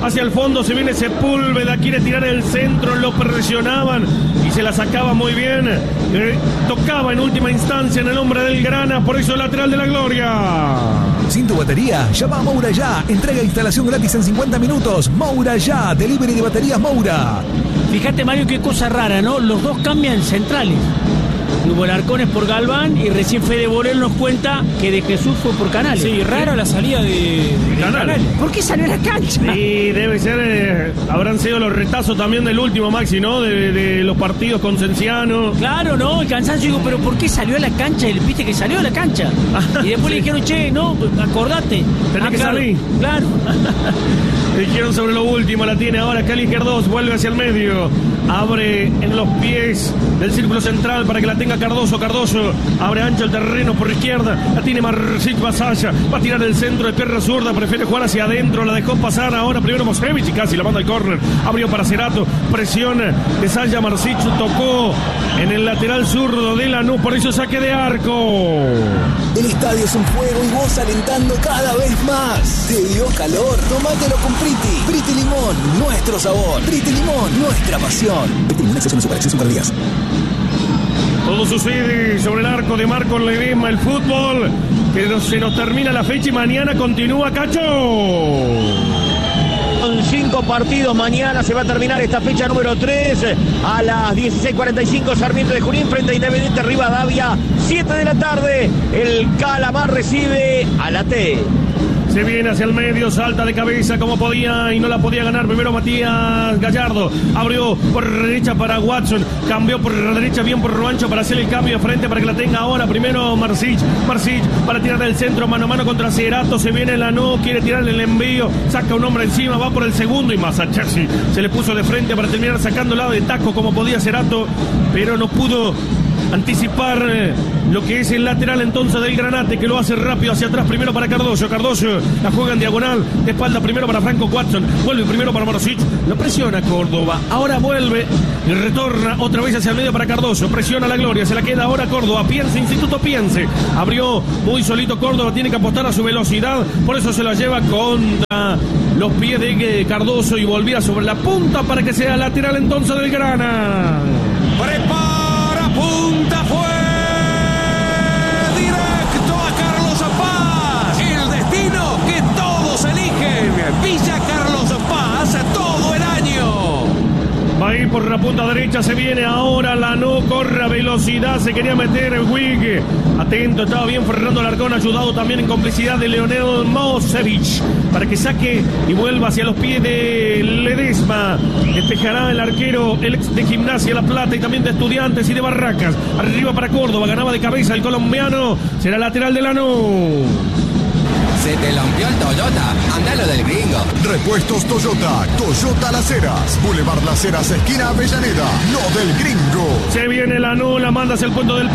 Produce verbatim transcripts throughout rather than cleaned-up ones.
hacia el fondo, se viene Sepúlveda, quiere tirar el centro, lo presionaban y se la sacaba muy bien. Eh, tocaba en última instancia en el hombre del Grana, por eso el lateral de la Gloria. Sin tu batería, llama a Moura Ya. Entrega e instalación gratis en cincuenta minutos. Moura Ya, delivery de baterías Moura. Fíjate, Mario, qué cosa rara, ¿no? Los dos cambian centrales. Hugo Alarcón es por Galván y recién Fede Borel nos cuenta que de Jesús fue por Canales. Sí, rara la salida de, de Canales. Canales. ¿Por qué salió a la cancha? Sí, debe ser, eh, habrán sido los retazos también del último, Maxi, ¿no? De, de los partidos con Cenciano. Claro, no, el cansancio, digo, pero ¿por qué salió a la cancha? Y viste que salió a la cancha. Y después Sí. le dijeron, che, no, acordate. Tenés Ah, que claro, salir. Claro. Dijeron sobre lo último, la tiene ahora Cali Cardoso, vuelve hacia el medio, abre en los pies del círculo central para que la tenga Cardoso, Cardoso abre ancho el terreno por izquierda, la tiene Marsic Basaya, va a tirar el centro de pierna zurda, prefiere jugar hacia adentro, la dejó pasar ahora primero Mosevich y casi la manda al córner, abrió para Cerato, presiona de Saya, Marsic tocó en el lateral zurdo de Lanús, por eso saque de arco. El estadio es un fuego y vos alentando cada vez más. ¿Te dio calor? Tómatelo con Priti. Priti Limón, nuestro sabor. Priti Limón, nuestra pasión. Priti Limón, exceso en super, exceso en calorías. Todo sucede sobre el arco de Marcos Ledesma, el fútbol, que no- se nos termina la fecha y mañana continúa, Cacho. Con cinco partidos, mañana se va a terminar esta fecha número tres a las dieciséis cuarenta y cinco, Sarmiento de Junín frente a Independiente Rivadavia, siete de la tarde, el Calamar recibe a la T. Se viene hacia el medio, salta de cabeza como podía y no la podía ganar. Primero Matías Gallardo, abrió por derecha para Watson, cambió por la derecha bien por Ruancho para hacer el cambio de frente para que la tenga ahora. Primero Marsic, Marsic para tirar del centro, mano a mano contra Cerato, se viene Lanús, quiere tirarle el envío, saca un hombre encima, va por el segundo y Masachesi se le puso de frente para terminar sacando el lado de taco como podía Cerato, pero no pudo anticipar eh, lo que es el lateral entonces del Granate, que lo hace rápido hacia atrás, primero para Cardoso, Cardoso la juega en diagonal, de espalda primero para Franco Watson, vuelve primero para Marsic, lo presiona Córdoba, ahora vuelve y retorna otra vez hacia el medio para Cardoso, presiona la Gloria, se la queda ahora Córdoba, piense, Instituto piense, abrió muy solito Córdoba, tiene que apostar a su velocidad, por eso se la lleva contra los pies de Cardoso y volvía sobre la punta para que sea lateral entonces del Grana. Prepara, punta, fue directo a Carlos Paz. El destino que todos eligen. Villa Carlos Paz todo el año. Va a ir por la punta derecha, se viene ahora Lanús, corre a velocidad, se quería meter el Wig. Atento, estaba bien Fernando Alarcón, ayudado también en complicidad de Leonel Mosevich, para que saque y vuelva hacia los pies de Ledesma. Despejará el arquero, el ex de Gimnasia La Plata y también de Estudiantes y de Barracas. Arriba para Córdoba, ganaba de cabeza el colombiano, será lateral de Lanús. Se te rompió el Toyota, andalo del gringo. Repuestos Toyota, Toyota Las Heras, Boulevard Las Heras, esquina Avellaneda, lo del gringo. Se viene Lanús, la manda hacia el punto del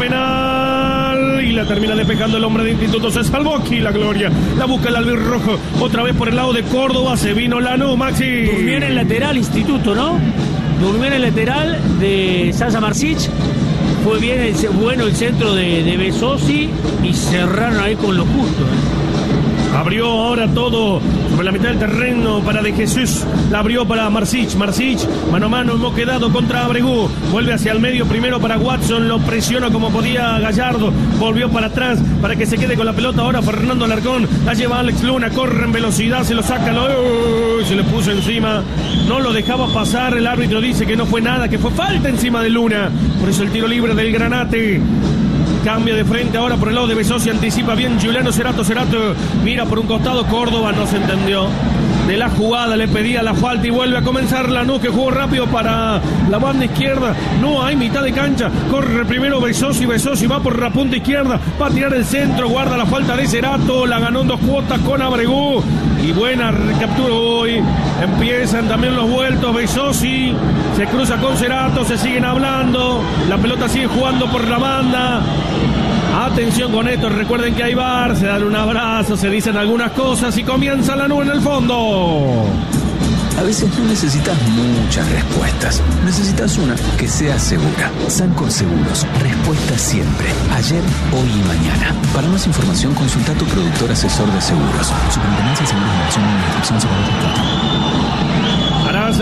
penal y la termina despejando el hombre de Instituto. Se salvó aquí la Gloria, la busca el albirrojo, otra vez por el lado de Córdoba, se vino Lanús, Maxi. Durmió en el lateral Instituto, ¿no? Durmió en el lateral de Sasa Marsic. Fue bien el, bueno el centro de, de Besosi y cerraron ahí con lo justo, ¿eh? Abrió ahora todo sobre la mitad del terreno para De Jesús. La abrió para Marsic. Marsic, mano a mano, hemos quedado contra Abregú. Vuelve hacia el medio primero para Watson. Lo presiona como podía Gallardo. Volvió para atrás para que se quede con la pelota. Ahora Fernando Alarcón. La lleva Alex Luna. Corre en velocidad. Se lo saca. Lo, uh, se le puso encima. No lo dejaba pasar. El árbitro dice que no fue nada, que fue falta encima de Luna. Por eso el tiro libre del Granate. Cambia de frente ahora por el lado de Besosi, anticipa bien Juliano Cerato, Cerato mira por un costado, Córdoba no se entendió de la jugada, le pedía la falta y vuelve a comenzar Lanús, que jugó rápido para la banda izquierda, no hay mitad de cancha, corre primero Besosi, Besosi va por la punta izquierda, va a tirar el centro, guarda la falta de Cerato, la ganó en dos cuotas con Abregú y buena captura hoy, empiezan también los vueltos, Besosi se cruza con Cerato, se siguen hablando, la pelota sigue jugando por la banda. Atención con esto, recuerden que hay V A R, se dan un abrazo, se dicen algunas cosas y comienza la nube en el fondo. A veces no necesitas muchas respuestas, necesitas una que sea segura. Sancor Seguros, respuesta siempre, ayer, hoy y mañana. Para más información consulta a tu productor asesor de seguros. Superintendencia de Seguros de la Nación, una inscripción sobre el contrato.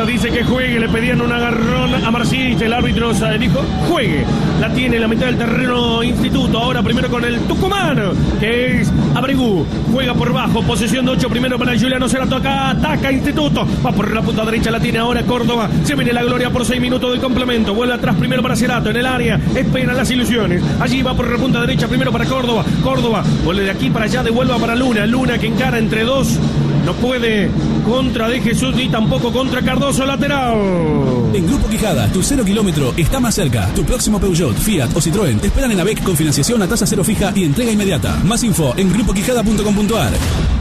dice que juegue, le pedían un agarrón a Marcich, el árbitro dijo juegue, la tiene en la mitad del terreno Instituto, ahora primero con el Tucumán, que es Abregu, juega por bajo, posesión de ocho, primero para Juliano Cerato, acá ataca Instituto, va por la punta derecha, la tiene ahora Córdoba, se viene la gloria por seis minutos del complemento, vuelve atrás primero para Cerato, en el área, esperan las ilusiones, allí va por la punta derecha, primero para Córdoba, Córdoba, vuelve de aquí para allá, devuelva para Luna, Luna que encara entre dos, no puede contra De Jesús ni tampoco contra Cardoso, lateral. En Grupo Quijada, tu cero kilómetro está más cerca. Tu próximo Peugeot, Fiat o Citroën te esperan en ABEC con financiación a tasa cero fija y entrega inmediata. Más info en grupo quijada punto com punto a r.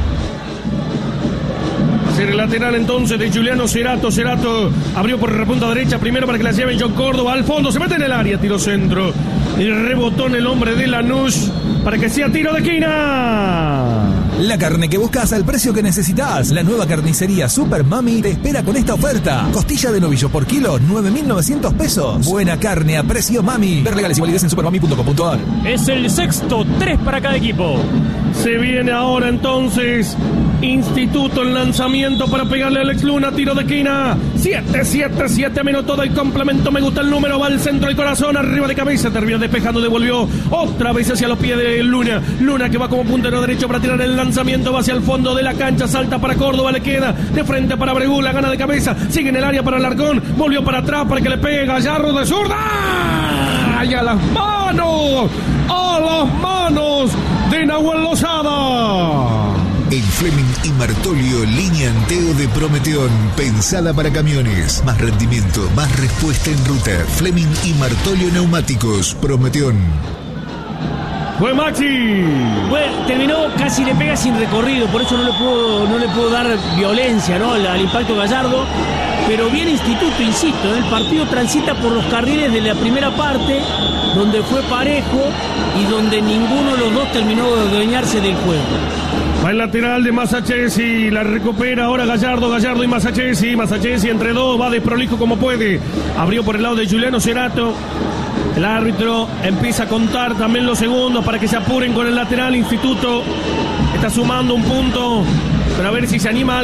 Hacer el lateral entonces de Juliano Cerato. Cerato abrió por la punta derecha primero para que la lleven John Córdoba al fondo. Se mete en el área, tiro centro. Y rebotó en el hombre de Lanús para que sea tiro de esquina. La carne que buscas al precio que necesitas. La nueva carnicería Super Mami te espera con esta oferta. Costilla de novillo por kilo, nueve mil novecientos pesos. Buena carne a precio Mami. Ver legales y validez en supermami punto com punto a r. Es el sexto, tres para cada equipo. Se viene ahora entonces Instituto en lanzamiento para pegarle al ex Luna, tiro de esquina. siete, siete, siete minutos del complemento. Me gusta el número, va al centro del corazón, arriba de cabeza, terminó despejando, devolvió otra vez hacia los pies de Luna. Luna que va como puntero derecho para tirar el lanzamiento, va hacia el fondo de la cancha, salta para Córdoba, le queda de frente para Abregu, la gana de cabeza, sigue en el área para Alarcón, volvió para atrás para que le pegue Gallardo de zurda. ¡Y a las manos! ¡A las manos de Nahuel Lozada! En Fleming y Martolio, línea Anteo de Prometeón, pensada para camiones. Más rendimiento, más respuesta en ruta. Fleming y Martolio Neumáticos, Prometeón. Fue Maxi. Bueno, terminó, casi le pega sin recorrido, por eso no le puedo, no le puedo dar violencia, ¿no? al, al impacto Gallardo. Pero bien Instituto, insisto, ¿eh? El partido transita por los carriles de la primera parte, donde fue parejo y donde ninguno de los dos terminó de adueñarse del juego. Va el lateral de Masachesi, la recupera ahora Gallardo, Gallardo y Masachesi, Masachesi entre dos, va desprolijo como puede, abrió por el lado de Juliano Cerato, el árbitro empieza a contar también los segundos para que se apuren con el lateral. Instituto está sumando un punto, pero a ver si se anima